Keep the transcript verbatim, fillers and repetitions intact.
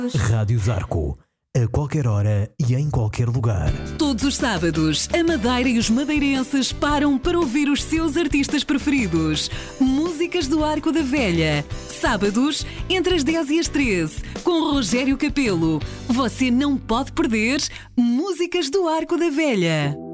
Rádio Zarco, a qualquer hora e em qualquer lugar. Todos os sábados, a Madeira e os madeirenses param para ouvir os seus artistas preferidos. Músicas do Arco da Velha. Sábados, entre as dez e as treze, com Rogério Capelo. Você não pode perder Músicas do Arco da Velha.